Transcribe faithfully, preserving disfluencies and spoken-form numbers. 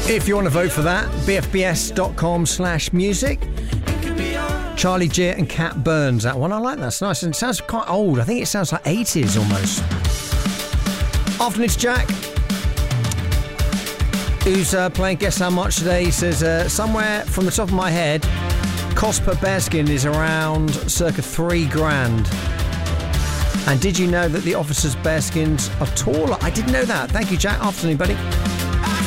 If you want to vote for that, bfbs.com slash music. Charlie Gitt and Cat Burns, that one. I like that. It's nice. And it sounds quite old. I think it sounds like eighties almost. Afternoon to Jack, who's uh, playing Guess How Much today. He says, uh, somewhere from the top of my head, cost per bearskin is around circa three grand. And did you know that the officers' bearskins are taller? I didn't know that. Thank you, Jack. Afternoon, buddy.